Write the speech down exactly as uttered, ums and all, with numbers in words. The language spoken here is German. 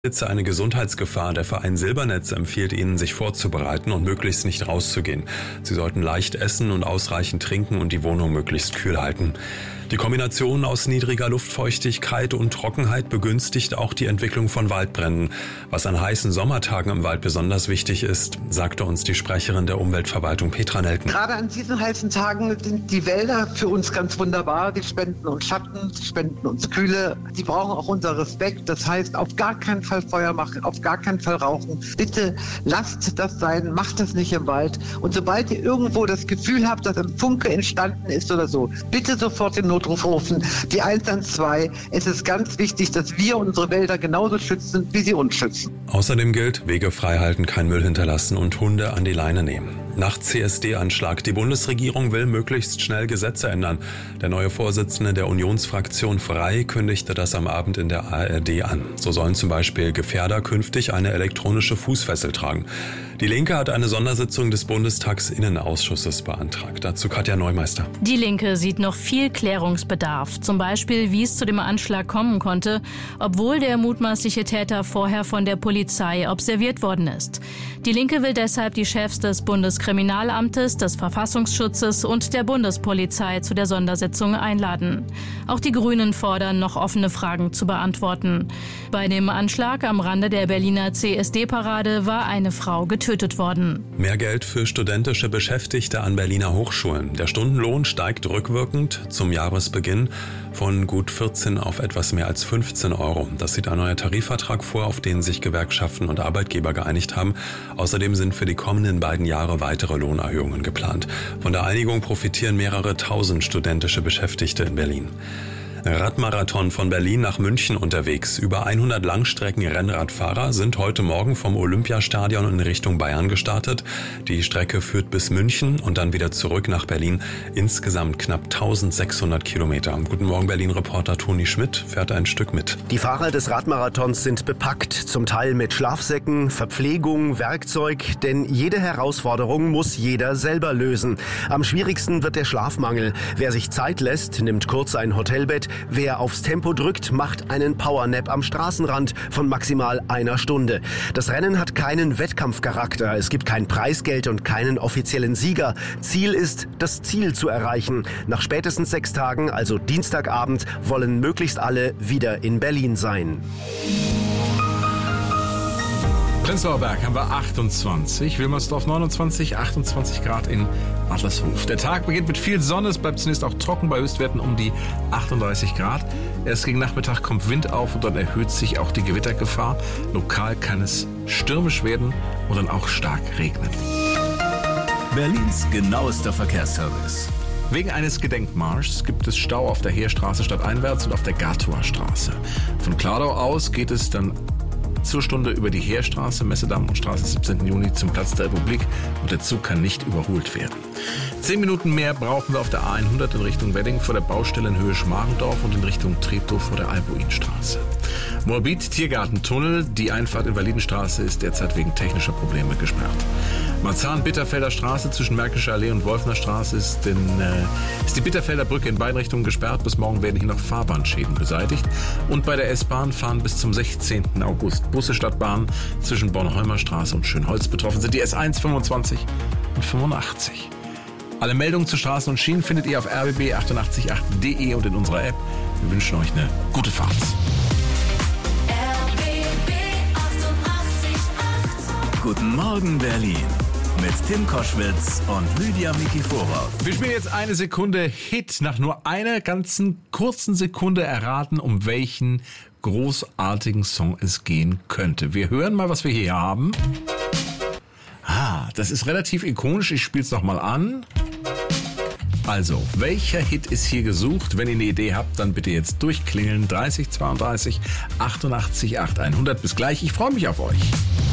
Hitze eine Gesundheitsgefahr. Der Verein Silbernetz empfiehlt Ihnen, sich vorzubereiten und möglichst nicht rauszugehen. Sie sollten leicht essen und ausreichend trinken und die Wohnung möglichst kühl halten. Die Kombination aus niedriger Luftfeuchtigkeit und Trockenheit begünstigt auch die Entwicklung von Waldbränden. Was an heißen Sommertagen im Wald besonders wichtig ist, sagte uns die Sprecherin der Umweltverwaltung Petra Nelken. Gerade an diesen heißen Tagen sind die Wälder für uns ganz wunderbar. Die spenden uns Schatten, die spenden uns Kühle. Die brauchen auch unser Respekt. Das heißt, auf gar keinen Fall Feuer machen, auf gar keinen Fall rauchen. Bitte lasst das sein, macht das nicht im Wald. Und sobald ihr irgendwo das Gefühl habt, dass ein Funke entstanden ist oder so, bitte sofort den Notruf rufen, die eins eins zwei. Es ist ganz wichtig, dass wir unsere Wälder genauso schützen, wie sie uns schützen. Außerdem gilt, Wege frei halten, kein Müll hinterlassen und Hunde an die Leine nehmen. Nach C S D-Anschlag. Die Bundesregierung will möglichst schnell Gesetze ändern. Der neue Vorsitzende der Unionsfraktion Frei kündigte das am Abend in der A R D an. So sollen zum Beispiel Gefährder künftig eine elektronische Fußfessel tragen. Die Linke hat eine Sondersitzung des Bundestagsinnenausschusses beantragt. Dazu Katja Neumeister. Die Linke sieht noch viel Klärungsbedarf. Zum Beispiel, wie es zu dem Anschlag kommen konnte, obwohl der mutmaßliche Täter vorher von der Polizei observiert worden ist. Die Linke will deshalb die Chefs des Bundeskriminalamtes, des Verfassungsschutzes und der Bundespolizei zu der Sondersitzung einladen. Auch die Grünen fordern, noch offene Fragen zu beantworten. Bei dem Anschlag am Rande der Berliner C S D-Parade war eine Frau getötet worden. Mehr Geld für studentische Beschäftigte an Berliner Hochschulen. Der Stundenlohn steigt rückwirkend zum Jahresbeginn von gut vierzehn auf etwas mehr als fünfzehn Euro. Das sieht ein neuer Tarifvertrag vor, auf den sich Gewerkschaften und Arbeitgeber geeinigt haben. Außerdem sind für die kommenden beiden Jahre weitere Lohnerhöhungen geplant. Von der Einigung profitieren mehrere tausend studentische Beschäftigte in Berlin. Radmarathon von Berlin nach München unterwegs. Über hundert Langstrecken-Rennradfahrer sind heute Morgen vom Olympiastadion in Richtung Bayern gestartet. Die Strecke führt bis München und dann wieder zurück nach Berlin. Insgesamt knapp eintausendsechshundert Kilometer. Guten Morgen, Berlin-Reporter Toni Schmidt fährt ein Stück mit. Die Fahrer des Radmarathons sind bepackt, zum Teil mit Schlafsäcken, Verpflegung, Werkzeug, denn jede Herausforderung muss jeder selber lösen. Am schwierigsten wird der Schlafmangel. Wer sich Zeit lässt, nimmt kurz ein Hotelbett. Wer aufs Tempo drückt, macht einen Powernap am Straßenrand von maximal einer Stunde. Das Rennen hat keinen Wettkampfcharakter. Es gibt kein Preisgeld und keinen offiziellen Sieger. Ziel ist, das Ziel zu erreichen. Nach spätestens sechs Tagen, also Dienstagabend, wollen möglichst alle wieder in Berlin sein. Prenzlauer Berg haben wir achtundzwanzig, Wilmersdorf neunundzwanzig, achtundzwanzig Grad in Adlershof. Der Tag beginnt mit viel Sonne, es bleibt zunächst auch trocken bei Höchstwerten um die achtunddreißig Grad. Erst gegen Nachmittag kommt Wind auf und dann erhöht sich auch die Gewittergefahr. Lokal kann es stürmisch werden und dann auch stark regnen. Berlins genauester Verkehrsservice. Wegen eines Gedenkmarschs gibt es Stau auf der Heerstraße stadteinwärts und auf der Gatower Straße. Von Kladau aus geht es dann zur Stunde über die Heerstraße, Messedamm und Straße siebzehnten Juni zum Platz der Republik und der Zug kann nicht überholt werden. Zehn Minuten mehr brauchen wir auf der A hundert in Richtung Wedding vor der Baustelle in Höhe Schmargendorf und in Richtung Treptow vor der Albuinstraße. Moabit Tiergartentunnel, die Einfahrt in Validenstraße ist derzeit wegen technischer Probleme gesperrt. Marzahn-Bitterfelder Straße zwischen Märkischer Allee und Wolfner Straße ist, in, äh, ist die Bitterfelder Brücke in beiden Richtungen gesperrt. Bis morgen werden hier noch Fahrbahnschäden beseitigt. Und bei der S-Bahn fahren bis zum sechzehnten August Busse Stadtbahn zwischen Bornholmer Straße und Schönholz. Betroffen sind die S eins, fünfundzwanzig und fünfundachtzig. Alle Meldungen zu Straßen und Schienen findet ihr auf r b b achtundachtzig Punkt acht punkt de und in unserer App. Wir wünschen euch eine gute Fahrt. Guten Morgen Berlin mit Tim Koschwitz und Lydia Mikiforov. Wir spielen jetzt eine Sekunde Hit. Nach nur einer ganzen kurzen Sekunde erraten, um welchen großartigen Song es gehen könnte. Wir hören mal, was wir hier haben. Ah, das ist relativ ikonisch. Ich spiele es nochmal an. Also, welcher Hit ist hier gesucht? Wenn ihr eine Idee habt, dann bitte jetzt durchklingeln. dreißig zweiunddreißig achtundachtzig acht hundert. Bis gleich. Ich freue mich auf euch.